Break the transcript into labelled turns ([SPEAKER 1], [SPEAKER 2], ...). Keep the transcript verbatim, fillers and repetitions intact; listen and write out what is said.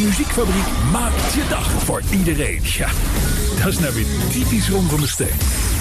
[SPEAKER 1] muziekfabriek maakt je dag voor iedereen. Ja, dat is nou weer typisch Ron van der Steen.